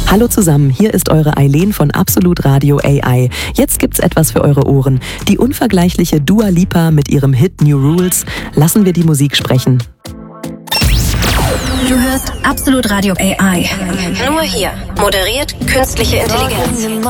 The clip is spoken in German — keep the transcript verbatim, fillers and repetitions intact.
Hallo zusammen, hier ist eure Eileen von Absolut Radio A I. Jetzt gibt's etwas für eure Ohren. Die unvergleichliche Dua Lipa mit ihrem Hit New Rules. Lassen wir die Musik sprechen. Du hörst Absolut Radio A I. Nur hier. Moderiert künstliche Intelligenz.